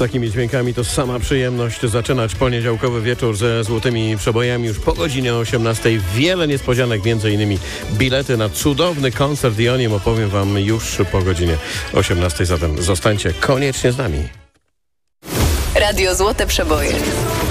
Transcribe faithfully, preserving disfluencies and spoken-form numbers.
takimi dźwiękami to sama przyjemność zaczynać poniedziałkowy wieczór ze złotymi przebojami. Już po godzinie osiemnastej wiele niespodzianek, między innymi bilety na cudowny koncert i o nim opowiem wam już po godzinie osiemnastej, zatem zostańcie koniecznie z nami. Radio Złote Przeboje.